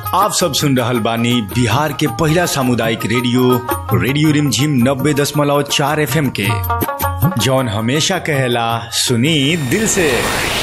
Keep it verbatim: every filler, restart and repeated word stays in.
आप सब सुन रहल बानी बिहार के पहला सामुदायिक रेडियो रेडियो रिमझिम नब्बे दशमलव चार एफ एम के, जौन हमेशा कहेला सुनी दिल से।